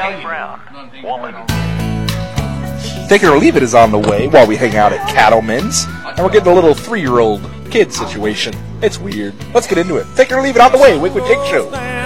Charlie Brown, woman. Take It or Leave It is on the way while we hang out at Cattleman's, and we're getting a little 3-year-old kid situation. It's weird. Let's get into it. Take It or Leave It on the way, Wigwood Jake Show.